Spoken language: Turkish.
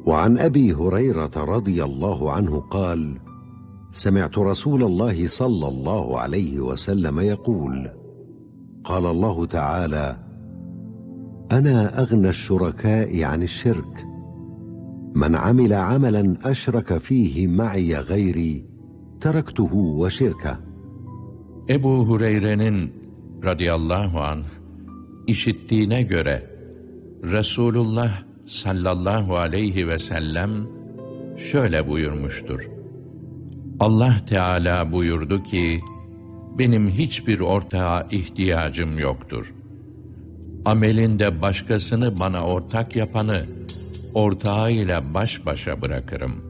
وعن أبي هريرة رضي الله عنه قال: سمعت رسول الله صلى الله عليه وسلم يقول: قال الله تعالى: أنا أغنى الشركاء عن الشرك، من عمل عملا أشرك فيه معي غيري تركته وشركه. Ebu Hureyre'nin radıyallahu anh işittiğine göre Resulullah sallallahu aleyhi ve sellem şöyle buyurmuştur: Allah Teala buyurdu ki, benim hiçbir ortağa ihtiyacım yoktur. Amelinde başkasını bana ortak yapanı ortağıyla baş başa bırakırım.